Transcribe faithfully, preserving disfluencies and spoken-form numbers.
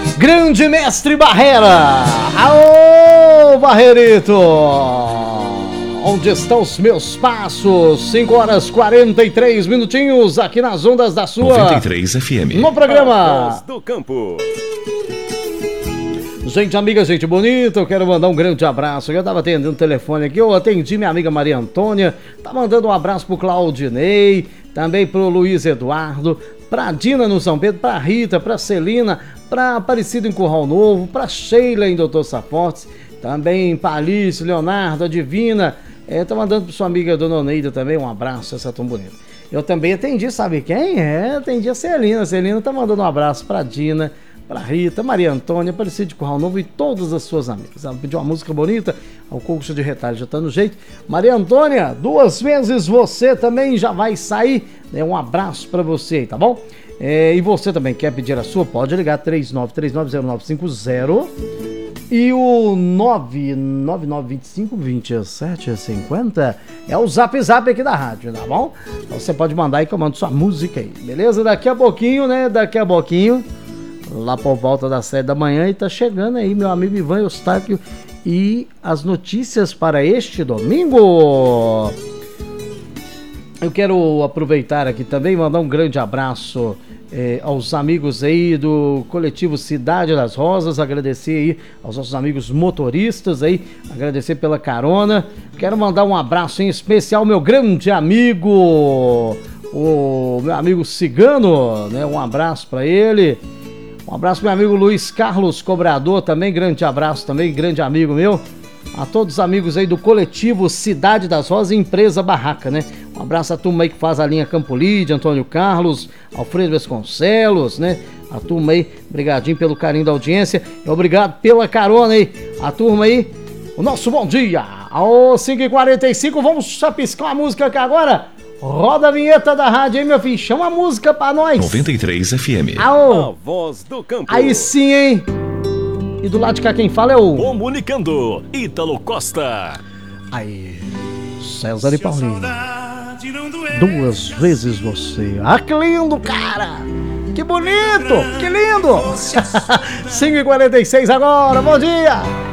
Grande mestre Barreira. Aô, Barreirito. Onde estão os meus passos? cinco horas e quarenta e três minutinhos aqui nas ondas da sua noventa e três F M. No programa Voz do Campo. Gente amiga, gente bonita, eu quero mandar um grande abraço. Eu tava atendendo o telefone aqui, eu atendi minha amiga Maria Antônia. Tá mandando um abraço pro Claudinei, também pro Luiz Eduardo, pra Dina no São Pedro, pra Rita, pra Celina, pra Aparecido em Curral Novo, pra Sheila em Doutor Safortes, também pra Alice, Leonardo, a Divina. É, tá mandando pra sua amiga Dona Oneida também um abraço, essa tão bonita. Eu também atendi, sabe quem? É, atendi a Celina. A Celina tá mandando um abraço pra Dina, pra Rita, Maria Antônia, Aparecido de Curral Novo e todas as suas amigas. Ela pediu uma música bonita, o Coxo de Retalho já tá no jeito. Maria Antônia, duas vezes você também já vai sair, né? Um abraço pra você, tá bom? É, e você também quer pedir a sua? Pode ligar três nove três nove zero nove cinco zero e o nove nove nove dois cinco dois sete cinco zero é o zap zap aqui da rádio, tá bom? Então você pode mandar aí que eu mando sua música aí, beleza? Daqui a pouquinho, né? Daqui a pouquinho, lá por volta das sete da manhã, e tá chegando aí meu amigo Ivan Eustáquio e as notícias para este domingo. Eu quero aproveitar aqui também, mandar um grande abraço eh, aos amigos aí do coletivo Cidade das Rosas, agradecer aí aos nossos amigos motoristas aí, agradecer pela carona. Quero mandar um abraço em especial ao meu grande amigo, o meu amigo Cigano, né? Um abraço para ele. Um abraço pro meu amigo Luiz Carlos Cobrador também, grande abraço também, grande amigo meu. A todos os amigos aí do coletivo Cidade das Rosas e Empresa Barraca, né? Um abraço à turma aí que faz a linha Campolide, Antônio Carlos, Alfredo Vasconcelos, né? A turma aí, brigadinho pelo carinho da audiência e obrigado pela carona aí. A turma aí, o nosso bom dia. Aô, cinco e quarenta e cinco, vamos chapiscar uma música aqui agora. Roda a vinheta da rádio aí, meu filho. Chama a música pra nós. noventa e três F M. Aô. A Voz do Campo. Aí sim, hein? E do lado de cá quem fala é o... Comunicando, Ítalo Costa. Aí, César e Paulinho. Duas vezes você. Ah, que lindo, cara. Que bonito, que lindo. cinco e quarenta e seis agora, bom dia.